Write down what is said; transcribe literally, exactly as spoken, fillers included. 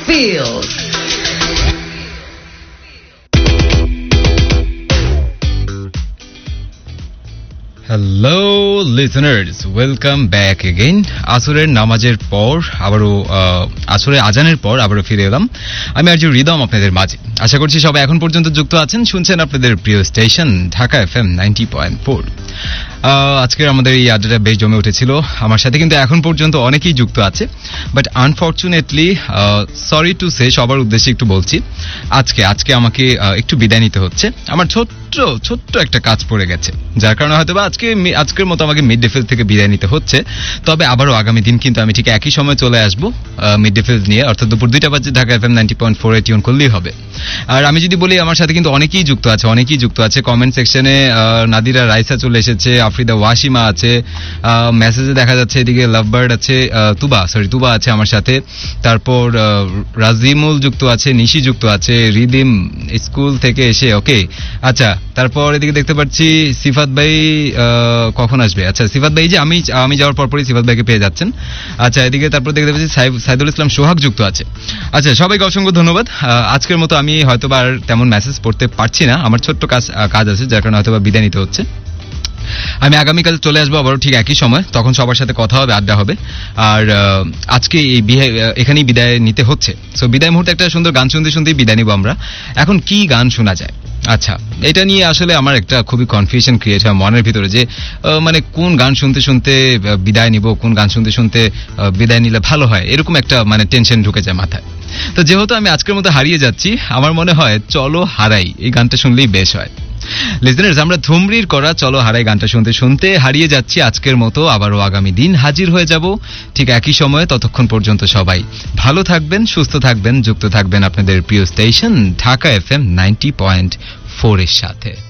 feels. Hello listeners, welcome back again. আসরের নামাজের পর আবারও আসরের আজানের পর আবারও ফিরে এলাম আমি আর যে রিদম আপনাদের মাঝে। আশা করছি সবাই এখন পর্যন্ত যুক্ত আছেন, শুনছেন আপনাদের প্রিয় station Dhaka F M ninety point four. আজকের আমাদের এই আড্ডাটা বেশ জমে উঠেছিল। আমার সাথে কিন্তু এখন পর্যন্ত অনেকেই যুক্ত আছে, but unfortunately sorry to say, সবার উদ্দেশ্যে একটু বলছি, আজকে আজকে আমাকে একটু বিদায় নিতে হচ্ছে। আমার ছোট্ট ছোট্ট একটা কাজ পড়ে গেছে, যার কারণে হয়তো বা আজকে আজকের মতো আমাকে মিড ডে ফিল্ড থেকে বিদায় নিতে হচ্ছে। তবে আবারও আগামী দিন কিন্তু আমি ঠিক একই সময় চলে আসবো মিড ডে ফিল্ড নিয়ে, অর্থাৎ দুপুর দুইটা বাজে Dhaka F M ninety point four এ টিউন করলেই হবে। আর আমি যদি বলি, আমার সাথে কিন্তু অনেকেই যুক্ত আছে, অনেকেই যুক্ত আছে কমেন্ট সেকশনে। নাদিরা রাইসা চলে এসেছে, আফরিদা ওয়াসিমা আছে, মেসেজে দেখা যাচ্ছে এদিকে লাভবার্ড আছে, তুবা সরি তুবা আছে আমার সাথে, তারপর রাজিমুল যুক্ত আছে, নিশি যুক্ত আছে, রিদিম স্কুল থেকে এসে ওকে। আচ্ছা, তারপর এদিকে দেখতে পাচ্ছি সিফাত ভাই কখন আসবে। আচ্ছা সিফাত ভাই যে আমি আমি যাওয়ার পরপরই সিফাত ভাইকে পেয়ে যাচ্ছেন। আচ্ছা এদিকে তারপর দেখতে পাচ্ছি সাইদুল ইসলাম সোহাগ যুক্ত আছে। আচ্ছা সবাইকে অসংখ্য ধন্যবাদ। আজকের মতো আমি হয়তো বা আর তেমন মেসেজ পড়তে পারছি না, আমার ছোট্ট কাজ কাজ আছে, যার কারণে হয়তো বা বিদায় নিতে হচ্ছে। আমি আগামীকাল চলে আসবো আবারও ঠিক একই সময়, তখন সবার সাথে কথা হবে, আড্ডা হবে। আর আজকে এই এখানেই বিদায় নিতে হচ্ছে। সো বিদায় মুহূর্তে একটা সুন্দর গান শুনতে শুনতেই বিদায় নিব আমরা। এখন কি গান শোনা যায়? আচ্ছা, এটা নিয়ে আসলে আমার একটা খুবই কনফিউশন ক্রিয়েট হয় মনের ভিতরে, যে মানে কোন গান শুনতে শুনতে বিদায় নিব, কোন গান শুনতে শুনতে বিদায় নিলে ভালো হয়, এরকম একটা মানে টেনশন ঢুকে যায় মাথায়। তো যেহেতু আমি আজকের মতো হারিয়ে যাচ্ছি, আমার মনে হয় চলো হারাই এই গানটা শুনলেই বেশ হয়। লিসেনার্স, আমরা ধুমরির করা চলো হারাই গানটা শুনতে শুনতে হারিয়ে যাচ্ছি আজকের মতো। আবারও আগামী দিন হাজির হয়ে যাব ঠিক একই সময়ে। ততক্ষণ পর্যন্ত সবাই ভালো থাকবেন, সুস্থ থাকবেন, যুক্ত থাকবেন আপনাদের প্রিয় station Dhaka F M ninety point four এর সাথে।